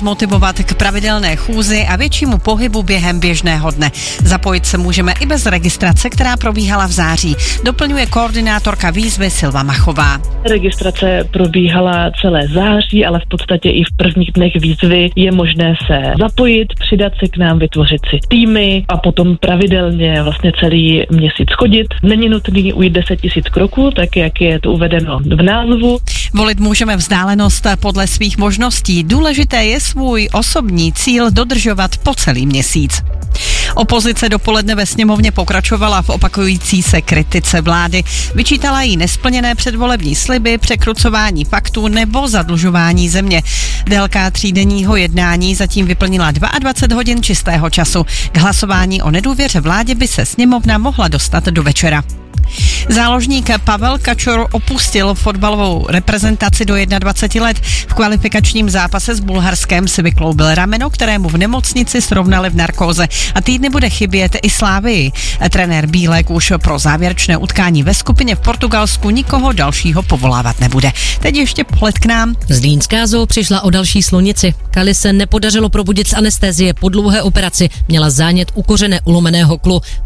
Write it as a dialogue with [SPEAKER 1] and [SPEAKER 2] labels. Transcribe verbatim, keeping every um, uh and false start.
[SPEAKER 1] vás motivovat k pravidelné chůzi a většímu pohybu během běžného dne. Zapojit se můžeme i bez registrace, která probíhala v září. Doplňuje koordinátorka výzvy Silva Machová.
[SPEAKER 2] Registrace probíhala celé září, ale v podstatě i v prvních dnech výzvy je možné se zapojit, přidat se k nám, vytvořit si týmy a potom pravidelně vlastně celý měsíc chodit. Není nutný ujít deset tisíc kroků, tak jak je to uvedeno v názvu.
[SPEAKER 1] Volit můžeme vzdálenost podle svých možností. Důležité je svůj osobní cíl dodržovat po celý měsíc. Opozice dopoledne ve sněmovně pokračovala v opakující se kritice vlády. Vyčítala jí nesplněné předvolební sliby, překrucování faktů nebo zadlužování země. Délka třídenního jednání zatím vyplnila dvacet dva hodin čistého času. K hlasování o nedůvěře vládě by se sněmovna mohla dostat do večera. Záložník Pavel Kačor opustil fotbalovou reprezentaci do dvaceti jedna let. V kvalifikačním zápase s Bulharskem si vykloubil rameno, kterému v nemocnici srovnali v narkóze a týdny bude chybět i Slávii. Trenér Bílek už pro závěrečné utkání ve skupině v Portugalsku nikoho dalšího povolávat nebude. Teď ještě pohled k nám.
[SPEAKER 3] Zlínská zoo přišla o další slonici. Kali se nepodařilo probudit z anestezie po dlouhé operaci. Měla zánět u kořene ulomeného klu.